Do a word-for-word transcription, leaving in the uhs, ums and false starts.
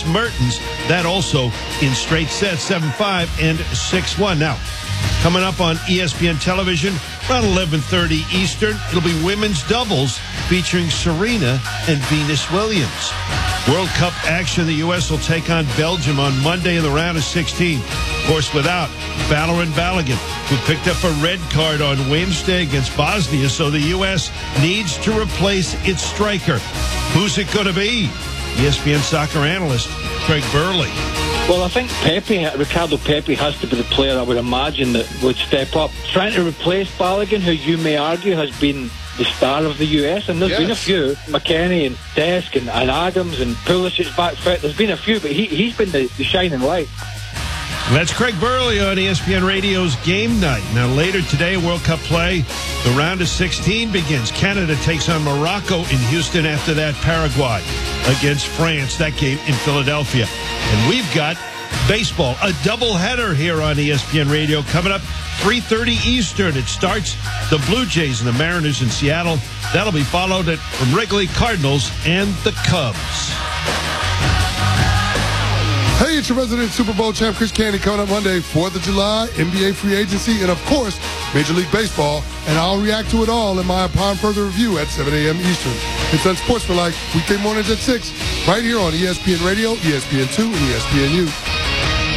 against Mertens. That also in straight sets, seven five and six one. Now, coming up on E S P N television, around eleven thirty Eastern, it'll be women's doubles featuring Serena and Venus Williams. World Cup action, the U S will take on Belgium on Monday in the round of sixteen. Of course, without Valorant Balogun, who picked up a red card on Wednesday against Bosnia, so the U S needs to replace its striker. Who's it going to be? E S P N soccer analyst Craig Burley. Well, I think Pepe, Ricardo Pepe has to be the player I would imagine that would step up. Trying to replace Balogun, who you may argue has been the star of the U S, and there's yes. been a few, McKennie and Desk and, and Adams and Pulisic's back fit. There's been a few, but he, he's been the, the shining light. That's Craig Burley on E S P N Radio's Game Night. Now, later today, World Cup play, the round of sixteen begins. Canada takes on Morocco in Houston. After that, Paraguay against France. That game in Philadelphia. And we've got baseball, a doubleheader here on E S P N Radio coming up three thirty Eastern. It starts the Blue Jays and the Mariners in Seattle. That'll be followed at from Wrigley, Cardinals and the Cubs. Hey, it's your resident Super Bowl champ, Chris Candy, coming up Monday, fourth of July, N B A free agency, and, of course, Major League Baseball. And I'll react to it all in my Upon Further Review at seven a.m. Eastern. It's Unsportsmanlike, weekday mornings at six, right here on E S P N Radio, E S P N two, and E S P N U.